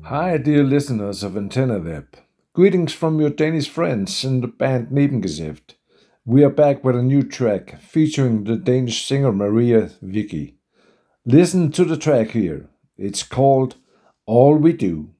Hi, dear listeners of Antenna Web. Greetings from your Danish friends in the band Nebengeschäft. We are back with a new track featuring the Danish singer Maria Vicky. Listen to the track here. It's called All We Do.